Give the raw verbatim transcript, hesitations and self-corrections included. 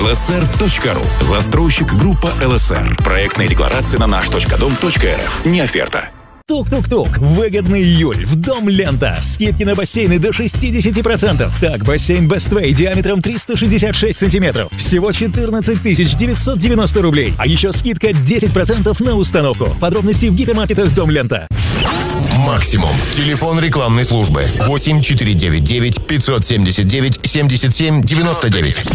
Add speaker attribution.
Speaker 1: эл эс эр точка ру. Застройщик группа эл эс эр. Проектная декларация на наш точка дом точка эр эф. Не оферта.
Speaker 2: Тук-тук-тук. Выгодный июль. В Дом Лента. Скидки на бассейны до шестьдесят процентов. Так, бассейн Best-Way диаметром триста шестьдесят шесть сантиметров. Всего четырнадцать тысяч девятьсот девяносто рублей. А еще скидка десять процентов на установку. Подробности в гипермаркетах Дом Лента.
Speaker 3: Максимум. Телефон рекламной службы. восемь четыре девять девять пятьсот семьдесят девять семьдесят семь девяносто девять.